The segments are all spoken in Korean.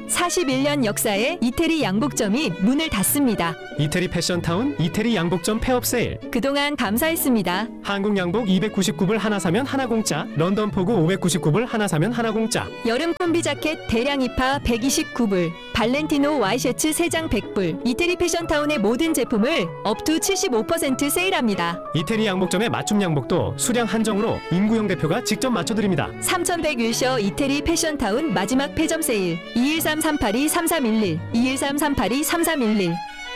41년 역사의 이태리 양복점이 문을 닫습니다. 이태리 패션타운 이태리 양복점 폐업 세일. 그동안 감사했습니다. 한국 양복 299불 하나 사면 하나 공짜. 런던 포구 599불 하나 사면 하나 공짜. 여름 콤비 자켓 대량 입하 129불. 발렌티노 와이셔츠 3장 100불. 이태리 패션타운의 모든 제품을 업투 75% 세일합니다. 이태리 양복점의 맞춤 양복도 수량 한정으로 임구영 대표가 직접 맞춰드립니다. 3100 이태리 패션타운 마지막 폐점 세일. 213-382-3311 213-382-3311.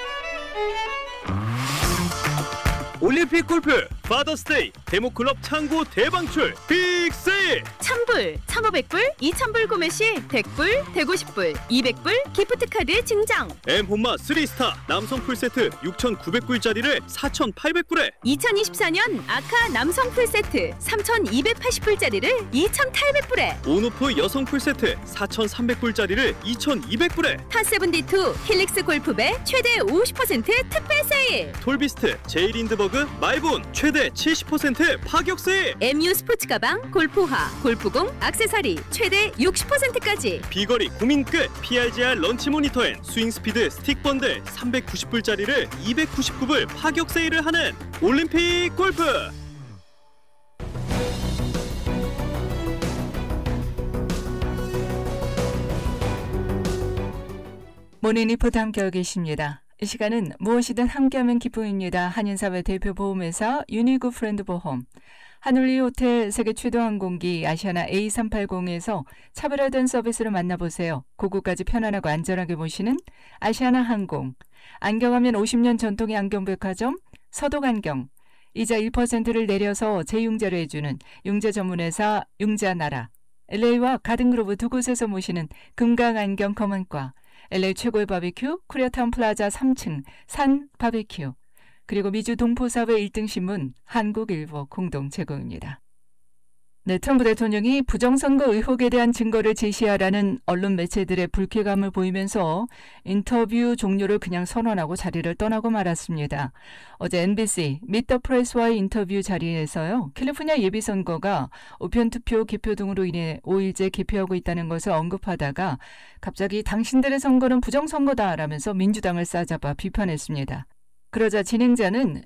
올림픽 골프 파더스데이 데모클럽 창고 대방출 빅세일 1000불, 1500불, 2000불 구매 시 100불, 150불, 200불 기프트카드 증정. M혼마 3스타 남성 풀세트 6,900불짜리를 4,800불에 2024년 아카 남성 풀세트 3,280불짜리를 2,800불에 온오프 여성 풀세트 4,300불짜리를 2,200불에 파72 힐릭스 골프배 최대 50% 특별 세일. 톨비스트 제이린드버그 마이본 최대 70% 파격 세일. MU 스포츠 가방, 골프화, 골프공, 액세서리 최대 60%까지. 비거리 고민 끝 PRGR 런치 모니터 앤 스윙 스피드 스틱 번들 390불짜리를 299불 파격 세일을 하는 올림픽 골프. 모닝 리포트 함께하고 계십니다. 이 시간은 무엇이든 함께하면 기쁨입니다. 한인사회 대표 보험회사 유니구 프렌드 보험, 하늘리 호텔 세계 최대 항공기 아시아나 A380에서 차별화된 서비스를 만나보세요. 고국까지 편안하고 안전하게 모시는 아시아나 항공, 안경하면 50년 전통의 안경백화점 서독안경, 이자 1%를 내려서 재융자로 해주는 융자 전문회사 융자나라, LA와 가든그로브 두 곳에서 모시는 금강안경 검은과, LA 최고의 바비큐 코리아타운 플라자 3층 산 바비큐, 그리고 미주 동포사회 1등 신문 한국일보 공동 제공입니다. 네, 트럼프 대통령이 부정선거 의혹에 대한 증거를 제시하라는 언론 매체들의 불쾌감을 보이면서 인터뷰 종료를 그냥 선언하고 자리를 떠나고 말았습니다. 어제 NBC 미트 더 프레스와의 인터뷰 자리에서요, 캘리포니아 예비선거가 우편투표 개표 등으로 인해 5일째 개표하고 있다는 것을 언급하다가 갑자기 당신들의 선거는 부정선거다라면서 민주당을 싸잡아 비판했습니다. 그러자 진행자는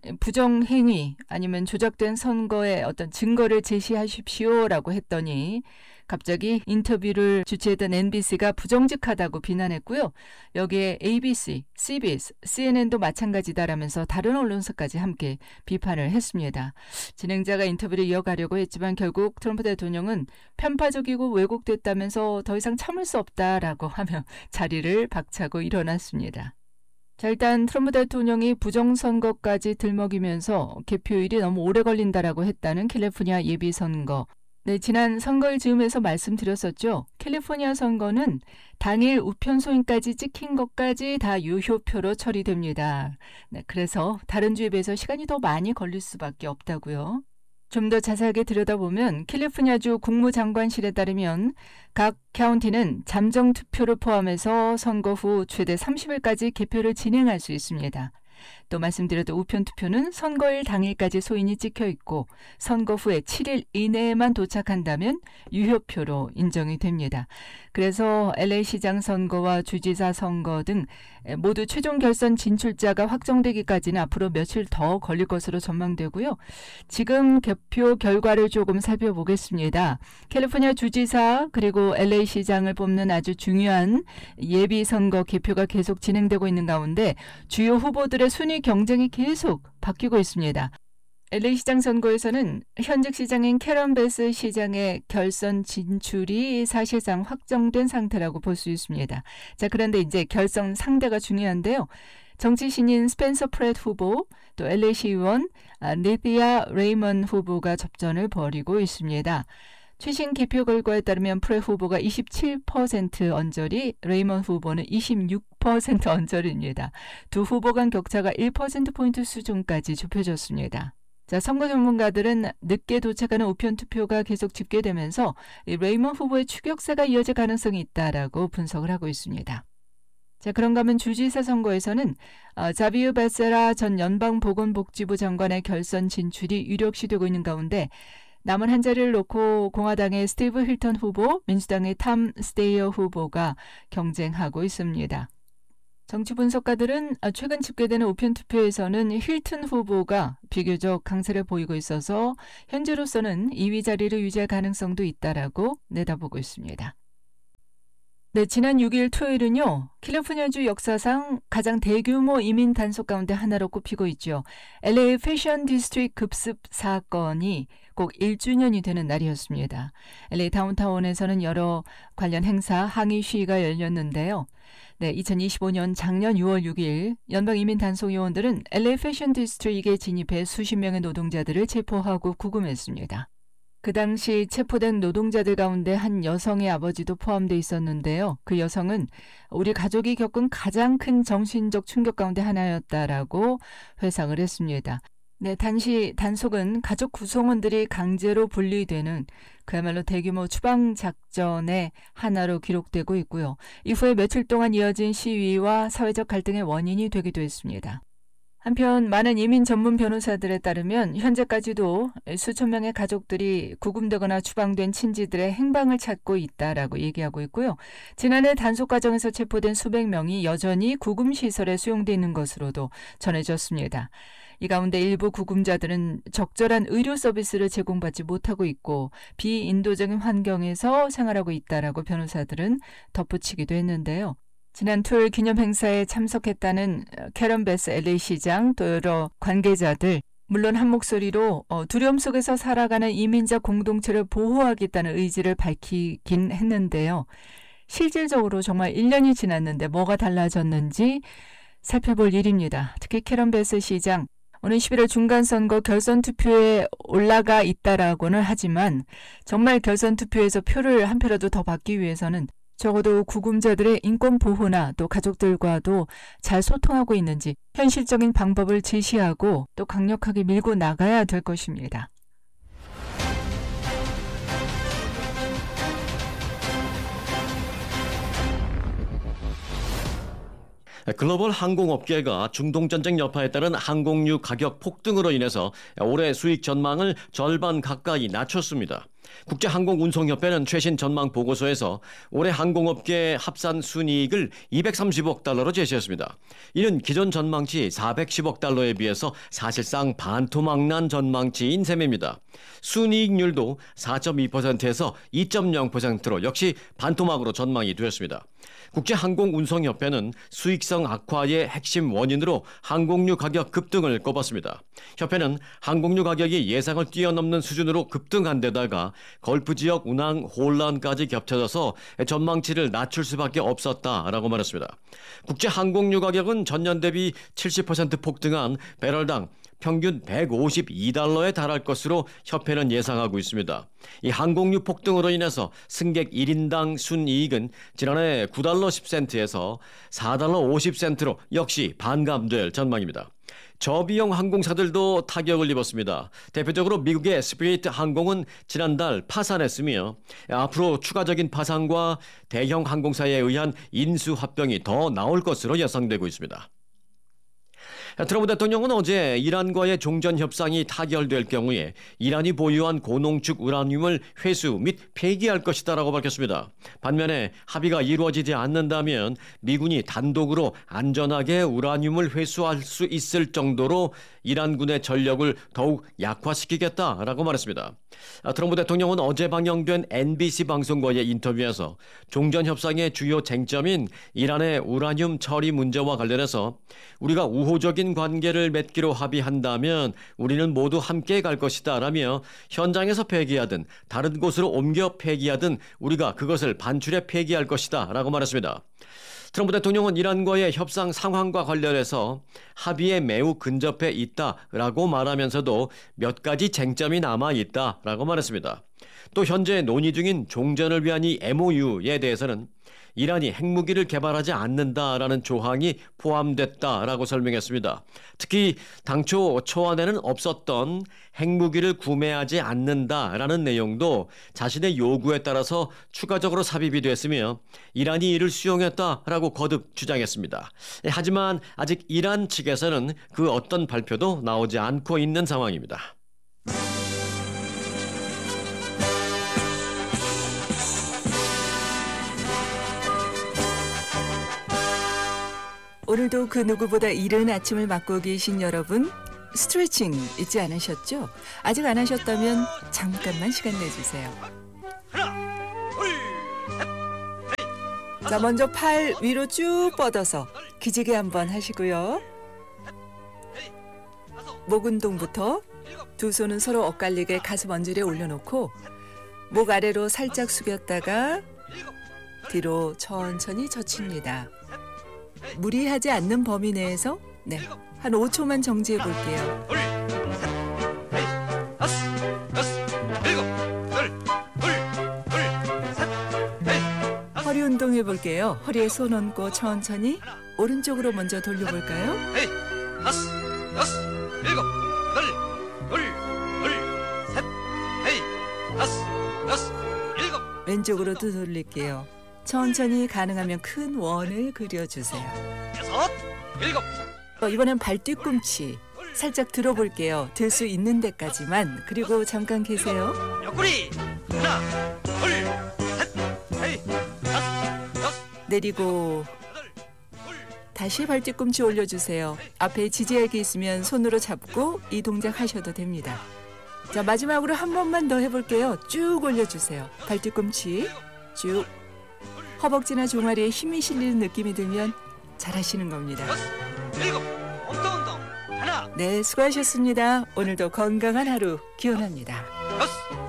부정행위 아니면 조작된 선거의 어떤 증거를 제시하십시오라고 했더니 갑자기 인터뷰를 주최했던 NBC가 부정직하다고 비난했고요. 여기에 ABC, CBS, CNN도 마찬가지다라면서 다른 언론사까지 함께 비판을 했습니다. 진행자가 인터뷰를 이어가려고 했지만 결국 트럼프 대통령은 편파적이고 왜곡됐다면서 더 이상 참을 수 없다라고 하며 자리를 박차고 일어났습니다. 자, 일단 트럼프 대통령이 부정선거까지 들먹이면서 개표일이 너무 오래 걸린다라고 했다는 캘리포니아 예비선거. 네, 지난 선거일 즈음에서 말씀드렸었죠. 캘리포니아 선거는 당일 우편 소인까지 찍힌 것까지 다 유효표로 처리됩니다. 네, 그래서 다른 주에 비해서 시간이 더 많이 걸릴 수밖에 없다고요. 좀 더 자세하게 들여다보면 캘리포니아주 국무장관실에 따르면 각 카운티는 잠정 투표를 포함해서 선거 후 최대 30일까지 개표를 진행할 수 있습니다. 또 말씀드렸던 우편 투표는 선거일 당일까지 소인이 찍혀 있고 선거 후에 7일 이내에만 도착한다면 유효표로 인정이 됩니다. 그래서 LA 시장 선거와 주지사 선거 등 모두 최종 결선 진출자가 확정되기까지는 앞으로 며칠 더 걸릴 것으로 전망되고요. 지금 개표 결과를 조금 살펴보겠습니다. 캘리포니아 주지사 그리고 LA 시장을 뽑는 아주 중요한 예비 선거 개표가 계속 진행되고 있는 가운데 주요 후보들의 순위 경쟁이 계속 바뀌고 있습니다. LA 시장 선거에서는 현직 시장인 캐런 베스 시장의 결선 진출이 사실상 확정된 상태라고 볼 수 있습니다. 자, 그런데 이제 결선 상대가 중요한데요. 정치 신인 스펜서 프렛 후보, 또 LA 시의원 리디아 레이먼 후보가 접전을 벌이고 있습니다. 최신 개표 결과에 따르면 프렛 후보가 27% 언저리, 레이먼 후보는 26% 언저리입니다. 두 후보 간 격차가 1%포인트 수준까지 좁혀졌습니다. 자, 선거 전문가들은 늦게 도착하는 우편 투표가 계속 집계되면서 레이먼 후보의 추격세가 이어질 가능성이 있다라고 분석을 하고 있습니다. 자, 그런가 하면 주지사 선거에서는 자비우 베세라 전 연방보건복지부 장관의 결선 진출이 유력시되고 있는 가운데 남은 한 자리를 놓고 공화당의 스티브 힐턴 후보, 민주당의 탐 스테이어 후보가 경쟁하고 있습니다. 정치 분석가들은 최근 집계되는 우편 투표에서는 힐튼 후보가 비교적 강세를 보이고 있어서 현재로서는 2위 자리를 유지할 가능성도 있다라고 내다보고 있습니다. 네, 지난 6일 토요일은요. 캘리포니아주 역사상 가장 대규모 이민 단속 가운데 하나로 꼽히고 있죠. LA 패션 디스트릭트 급습 사건이 꼭 1주년이 되는 날이었습니다. LA 다운타운에서는 여러 관련 행사, 항의 시위가 열렸는데요. 네, 2025년 작년 6월 6일 연방이민단속요원들은 LA 패션 디스트릭트에 진입해 수십 명의 노동자들을 체포하고 구금했습니다. 그 당시 체포된 노동자들 가운데 한 여성의 아버지도 포함되어 있었는데요. 그 여성은 우리 가족이 겪은 가장 큰 정신적 충격 가운데 하나였다라고 회상을 했습니다. 네, 당시 단속은 가족 구성원들이 강제로 분리되는 그야말로 대규모 추방 작전의 하나로 기록되고 있고요. 이후에 며칠 동안 이어진 시위와 사회적 갈등의 원인이 되기도 했습니다. 한편 많은 이민 전문 변호사들에 따르면 현재까지도 수천 명의 가족들이 구금되거나 추방된 친지들의 행방을 찾고 있다라고 얘기하고 있고요. 지난해 단속 과정에서 체포된 수백 명이 여전히 구금시설에 수용돼 있는 것으로도 전해졌습니다. 이 가운데 일부 구금자들은 적절한 의료 서비스를 제공받지 못하고 있고 비인도적인 환경에서 생활하고 있다라고 변호사들은 덧붙이기도 했는데요. 지난 토요일 기념 행사에 참석했다는 캐런 베스 LA 시장 또 여러 관계자들 물론 한 목소리로 두려움 속에서 살아가는 이민자 공동체를 보호하겠다는 의지를 밝히긴 했는데요. 실질적으로 정말 1년이 지났는데 뭐가 달라졌는지 살펴볼 일입니다. 특히 캐런 베스 시장 오늘 11월 중간선거 결선 투표에 올라가 있다라고는 하지만 정말 결선 투표에서 표를 한 표라도 더 받기 위해서는 적어도 구금자들의 인권 보호나 또 가족들과도 잘 소통하고 있는지 현실적인 방법을 제시하고 또 강력하게 밀고 나가야 될 것입니다. 글로벌 항공업계가 중동전쟁 여파에 따른 항공유 가격 폭등으로 인해서 올해 수익 전망을 절반 가까이 낮췄습니다. 국제항공운송협회는 최신 전망 보고서에서 올해 항공업계 합산 순이익을 230억 달러로 제시했습니다. 이는 기존 전망치 410억 달러에 비해서 사실상 반토막난 전망치인 셈입니다. 순이익률도 4.2%에서 2.0%로 역시 반토막으로 전망이 되었습니다. 국제항공운송협회는 수익성 악화의 핵심 원인으로 항공유 가격 급등을 꼽았습니다. 협회는 항공유 가격이 예상을 뛰어넘는 수준으로 급등한 데다가 걸프 지역 운항 혼란까지 겹쳐져서 전망치를 낮출 수밖에 없었다라고 말했습니다. 국제항공유 가격은 전년 대비 70% 폭등한 배럴당 평균 152달러에 달할 것으로 협회는 예상하고 있습니다. 이 항공유 폭등으로 인해서 승객 1인당 순이익은 지난해 9달러 10센트에서 4달러 50센트로 역시 반감될 전망입니다. 저비용 항공사들도 타격을 입었습니다. 대표적으로 미국의 스피릿 항공은 지난달 파산했으며 앞으로 추가적인 파산과 대형 항공사에 의한 인수 합병이 더 나올 것으로 예상되고 있습니다. 트럼프 대통령은 어제 이란과의 종전 협상이 타결될 경우에 이란이 보유한 고농축 우라늄을 회수 및 폐기할 것이다라고 밝혔습니다. 반면에 합의가 이루어지지 않는다면 미군이 단독으로 안전하게 우라늄을 회수할 수 있을 정도로 이란군의 전력을 더욱 약화시키겠다라고 말했습니다. 트럼프 대통령은 어제 방영된 NBC 방송과의 인터뷰에서 종전 협상의 주요 쟁점인 이란의 우라늄 처리 문제와 관련해서 우리가 우호적인 관계를 맺기로 합의한다면 우리는 모두 함께 갈 것이다 라며 현장에서 폐기하든 다른 곳으로 옮겨 폐기하든 우리가 그것을 반출해 폐기할 것이다 라고 말했습니다. 트럼프 대통령은 이란과의 협상 상황과 관련해서 합의에 매우 근접해 있다라고 말하면서도 몇 가지 쟁점이 남아있다라고 말했습니다. 또 현재 논의 중인 종전을 위한 이 MOU에 대해서는 이란이 핵무기를 개발하지 않는다라는 조항이 포함됐다라고 설명했습니다. 특히 당초 초안에는 없었던 핵무기를 구매하지 않는다라는 내용도 자신의 요구에 따라서 추가적으로 삽입이 됐으며 이란이 이를 수용했다라고 거듭 주장했습니다. 하지만 아직 이란 측에서는 그 어떤 발표도 나오지 않고 있는 상황입니다. 오늘도 그 누구보다 이른 아침을 맞고 계신 여러분, 스트레칭 잊지 않으셨죠? 아직 안 하셨다면 잠깐만 시간 내주세요. 자, 먼저 팔 위로 쭉 뻗어서 기지개 한번 하시고요. 목 운동부터 두 손은 서로 엇갈리게 가슴 언질에 올려놓고 목 아래로 살짝 숙였다가 뒤로 천천히 젖힙니다. 무리하지 않는 범위 내에서 한 5초만 정지해 볼게요. 허리 운동해 볼게요. 허리에 손 얹고 천천히 오른쪽으로 먼저 돌려볼까요? 왼쪽으로도 돌릴게요. 천천히 가능하면 큰 원을 그려주세요. 이번엔 발 뒤꿈치 살짝 들어볼게요. 들 수 있는 데까지만. 그리고 잠깐 계세요. 내리고 다시 발 뒤꿈치 올려주세요. 앞에 지지할게 있으면 손으로 잡고 이 동작 하셔도 됩니다. 자, 마지막으로 한 번만 더 해볼게요. 쭉 올려주세요. 발 뒤꿈치 쭉. 허벅지나 종아리에 힘이 실리는 느낌이 들면 잘하시는 겁니다. 네, 수고하셨습니다. 오늘도 건강한 하루 기원합니다.